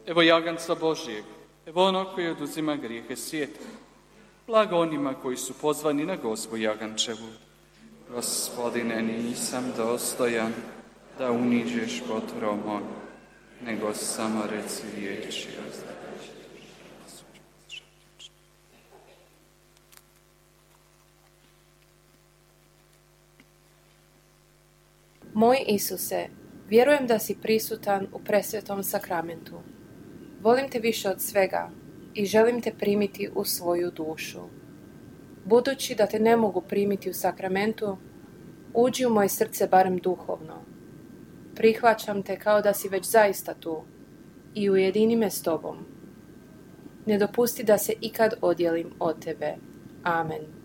Evo jaganca Božijeg, evo onog koji oduzima grijehe svijeta. Blago onima koji su pozvani na gozbu jagančevu. Gospodine, nisam dostojan da uniđeš potrom moj, nego samo reci riječi. Moj Isuse, vjerujem da si prisutan u presvetom sakramentu. Volim te više od svega i želim te primiti u svoju dušu. Budući da te ne mogu primiti u sakramentu, uđi u moje srce barem duhovno. Prihvaćam te kao da si već zaista tu i ujedini me s tobom. Ne dopusti da se ikad odjelim od tebe. Amen.